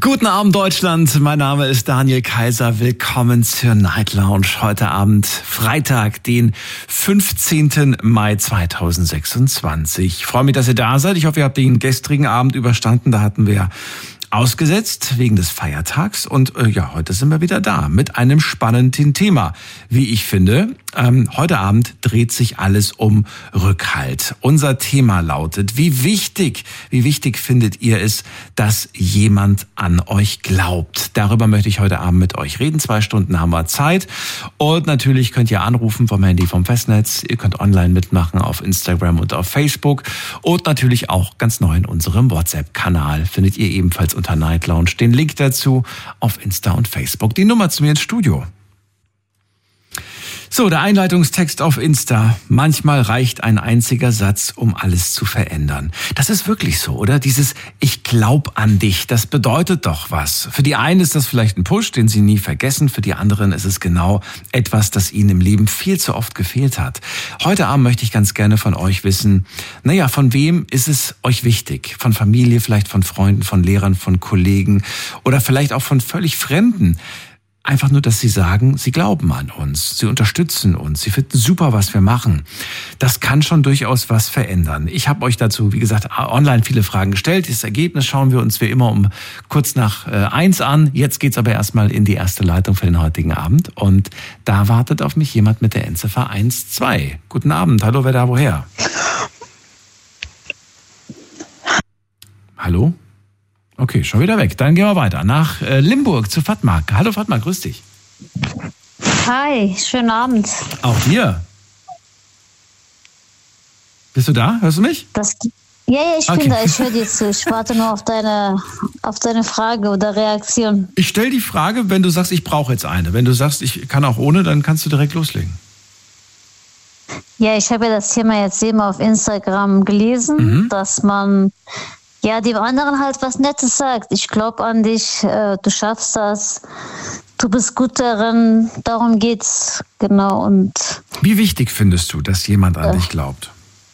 Guten Abend Deutschland, mein Name ist Daniel Kaiser, willkommen zur Night Lounge. Heute Abend, Freitag, den 15. Mai 2026. Ich freue mich, dass ihr da seid. Ich hoffe, ihr habt den gestrigen Abend überstanden. Da hatten wir ausgesetzt wegen des Feiertags und heute sind wir wieder da mit einem spannenden Thema, wie ich finde. Heute Abend dreht sich alles um Rückhalt. Unser Thema lautet, wie wichtig findet ihr es, dass jemand an euch glaubt? Darüber möchte ich heute Abend mit euch reden. 2 Stunden haben wir Zeit und natürlich könnt ihr anrufen vom Handy, vom Festnetz. Ihr könnt online mitmachen auf Instagram und auf Facebook und natürlich auch ganz neu in unserem WhatsApp-Kanal findet ihr ebenfalls unter Night Lounge den Link dazu auf Insta und Facebook. Die Nummer zu mir ins Studio. So, der Einleitungstext auf Insta. Manchmal reicht ein einziger Satz, um alles zu verändern. Das ist wirklich so, oder? Dieses Ich glaub an dich, das bedeutet doch was. Für die einen ist das vielleicht ein Push, den sie nie vergessen. Für die anderen ist es genau etwas, das ihnen im Leben viel zu oft gefehlt hat. Heute Abend möchte ich ganz gerne von euch wissen, von wem ist es euch wichtig? Von Familie, vielleicht von Freunden, von Lehrern, von Kollegen oder vielleicht auch von völlig Fremden. Einfach nur, dass sie sagen, sie glauben an uns, sie unterstützen uns, sie finden super, was wir machen. Das kann schon durchaus was verändern. Ich habe euch dazu, wie gesagt, online viele Fragen gestellt. Das Ergebnis schauen wir uns wie immer um kurz nach 1 an. Jetzt geht's aber erstmal in die erste Leitung für den heutigen Abend. Und da wartet auf mich jemand mit der Endziffer 12. Guten Abend, hallo, wer da, woher? Hallo? Okay, schon wieder weg. Dann gehen wir weiter nach Limburg zu Fatma. Hallo Fatma, grüß dich. Hi, schönen Abend. Auch dir. Bist du da? Hörst du mich? Ja, ich bin da. Ich höre dir zu. Ich warte nur auf deine Frage oder Reaktion. Ich stelle die Frage, wenn du sagst, ich brauche jetzt eine. Wenn du sagst, ich kann auch ohne, dann kannst du direkt loslegen. Ja, ich habe ja das Thema jetzt eben auf Instagram gelesen, dass man dem anderen halt was Nettes sagt. Ich glaube an dich, du schaffst das, du bist gut darin, darum geht's, genau. Und wie wichtig findest du, dass jemand an dich glaubt?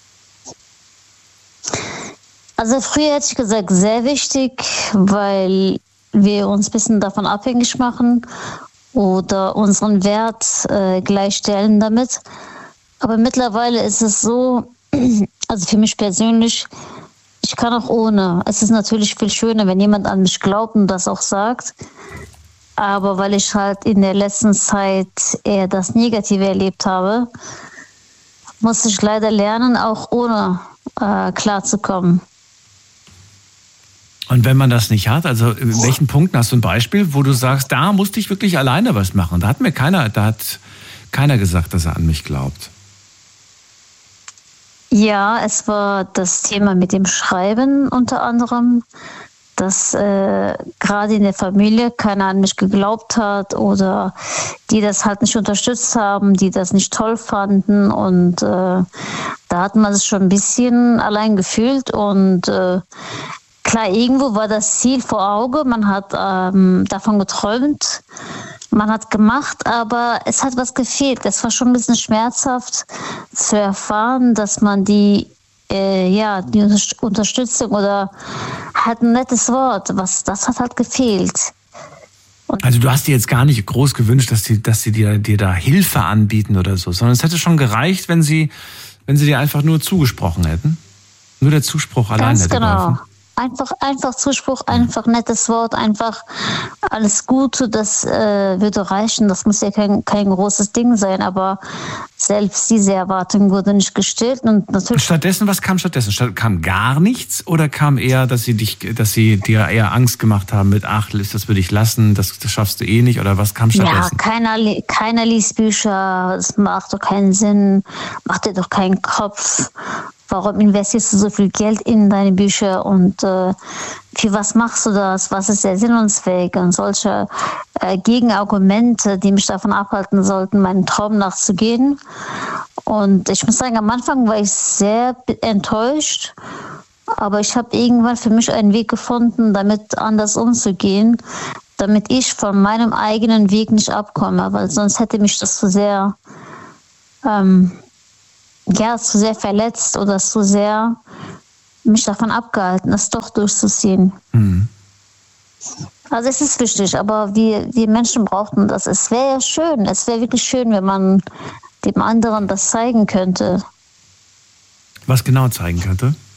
Also früher hätte ich gesagt, sehr wichtig, weil wir uns ein bisschen davon abhängig machen oder unseren Wert gleichstellen damit. Aber mittlerweile ist es so, also für mich persönlich, ich kann auch ohne. Es ist natürlich viel schöner, wenn jemand an mich glaubt und das auch sagt. Aber weil ich halt in der letzten Zeit eher das Negative erlebt habe, muss ich leider lernen, auch ohne klarzukommen. Und wenn man das nicht hat, also in welchen Punkten hast du ein Beispiel, wo du sagst, da musste ich wirklich alleine was machen? Da hat keiner gesagt, dass er an mich glaubt. Ja, es war das Thema mit dem Schreiben unter anderem, dass gerade in der Familie keiner an mich geglaubt hat oder die das halt nicht unterstützt haben, die das nicht toll fanden und da hat man sich schon ein bisschen allein gefühlt und klar, irgendwo war das Ziel vor Auge, man hat davon geträumt, man hat gemacht, aber es hat was gefehlt. Es war schon ein bisschen schmerzhaft zu erfahren, dass man die Unterstützung oder halt ein nettes Wort, das hat halt gefehlt. Und also du hast dir jetzt gar nicht groß gewünscht, dass sie dir da Hilfe anbieten oder so, sondern es hätte schon gereicht, wenn sie dir einfach nur zugesprochen hätten. Nur der Zuspruch allein hätte geholfen. Einfach Zuspruch, einfach nettes Wort, einfach alles Gute, das würde reichen. Das muss ja kein großes Ding sein, aber selbst diese Erwartung wurde nicht gestillt. Und natürlich stattdessen, was kam stattdessen? Kam gar nichts oder kam eher, dass sie dir eher Angst gemacht haben mit, ach, das würde ich lassen, das schaffst du eh nicht, oder was kam stattdessen? Ja, keiner liest Bücher, es macht doch keinen Sinn, macht dir doch keinen Kopf. Warum investierst du so viel Geld in deine Bücher und für was machst du das? Was ist der Sinn und Zweck? Und solche Gegenargumente, die mich davon abhalten sollten, meinen Traum nachzugehen. Und ich muss sagen, am Anfang war ich sehr enttäuscht, aber ich habe irgendwann für mich einen Weg gefunden, damit anders umzugehen, damit ich von meinem eigenen Weg nicht abkomme, weil sonst hätte mich das zu sehr verletzt oder zu sehr mich davon abgehalten, das doch durchzuziehen. Mhm. Also es ist wichtig, aber wir Menschen brauchten das. Es wäre ja schön, es wäre wirklich schön, wenn man dem anderen das zeigen könnte. Was genau zeigen könnte?